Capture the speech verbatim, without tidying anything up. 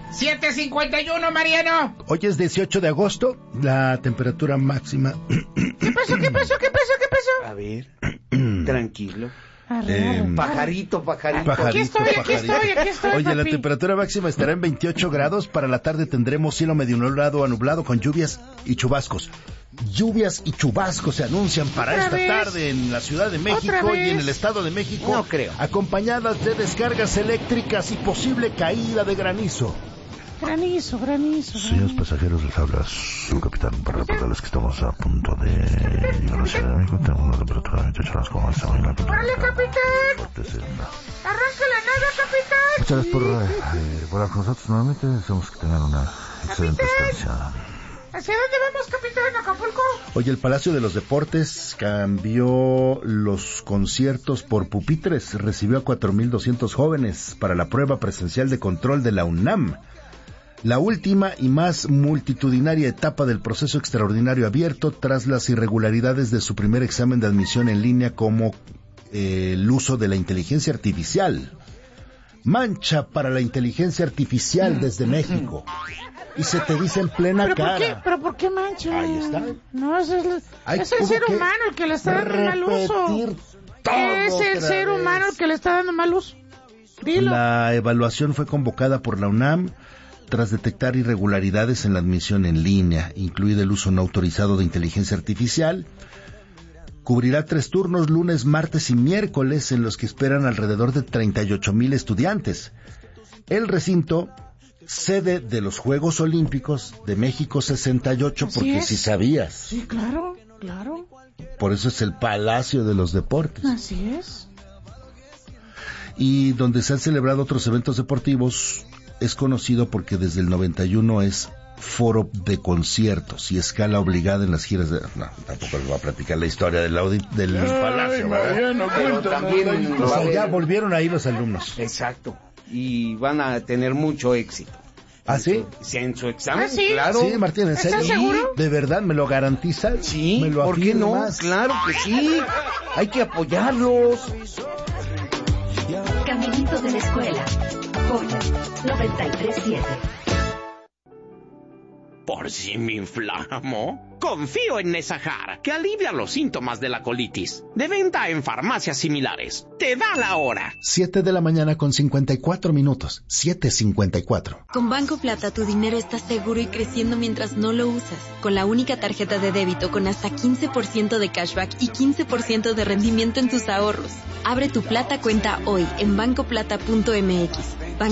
siete cincuenta y uno, Mariano. Hoy es dieciocho de agosto, la temperatura máxima... ¿Qué pasó, qué pasó, qué pasó, qué pasó? A ver, tranquilo. Eh, pajarito, pajarito. pajarito. Aquí estoy, aquí pajarito. estoy, aquí estoy, Oye, papi. la temperatura máxima estará en veintiocho grados. Para la tarde tendremos cielo medio nublado a nublado con lluvias y chubascos. Lluvias y chubascos se anuncian para ¿Otra esta vez? tarde en la Ciudad de México ¿Otra y en vez? el Estado de México. No creo. Acompañadas de descargas eléctricas y posible caída de granizo. Granizo, granizo. Señores pasajeros, les habla su capitán para reportarles que estamos a punto de llegar a la Ciudad de México. Tenemos una temperatura de veintiocho grados como esta mañana. ¡Órale, capitán! ¡Arranca la nave, capitán! Muchas gracias por eh, volar con nosotros nuevamente. Deseamos que tengan una excelente estancia. ¿Hacia dónde vamos, capitán? ¿Acapulco? Hoy el Palacio de los Deportes cambió los conciertos por pupitres. Recibió a cuatro mil doscientos jóvenes para la prueba presencial de control de la UNAM. La última y más multitudinaria etapa del proceso extraordinario abierto tras las irregularidades de su primer examen de admisión en línea como eh, el uso de la inteligencia artificial. Mancha para la inteligencia artificial desde México. Y se te dice en plena ¿Pero cara. por qué? ¿Pero por qué mancha? Ahí está. No, es el, Ay, es el hubo ser que humano el que le está dando mal uso. repetir todo Es el otra ser vez. humano el que le está dando mal uso. Dilo. La evaluación fue convocada por la UNAM tras detectar irregularidades en la admisión en línea, incluido el uso no autorizado de inteligencia artificial. Cubrirá tres turnos, lunes, martes y miércoles, en los que esperan alrededor de treinta y ocho mil estudiantes. El recinto, sede de los Juegos Olímpicos de México sesenta y ocho, Así porque es. si sabías, Sí, claro, claro. por eso es el Palacio de los Deportes. Así es. Y donde se han celebrado otros eventos deportivos, es conocido porque desde el noventa y uno es foro de conciertos y escala obligada en las giras de... No, tampoco les voy a platicar la historia del, audi... del Palacio, ¿verdad? Pero también O va a sea, ya haber- volvieron ahí los alumnos. Exacto. Y van a tener mucho éxito. ¿Ah, sí? Sí, en su examen, ¿Ah, sí? claro. Sí, Martín, ¿en serio? ¿Estás seguro? ¿De verdad me lo garantizas? Sí, ¿Me lo ¿por qué no? afirmas? Claro que sí. Hay que apoyarlos. Caminito de la escuela. Joya noventa y tres punto siete. ¿Por si me inflamo? Confío en Nesajar, que alivia los síntomas de la colitis. De venta en farmacias similares. Te da la hora. Siete de la mañana con cincuenta y cuatro minutos. siete cincuenta y cuatro. Con Banco Plata tu dinero está seguro y creciendo mientras no lo usas. Con la única tarjeta de débito con hasta quince por ciento de cashback y quince por ciento de rendimiento en tus ahorros. Abre tu Plata cuenta hoy en banco plata punto m x.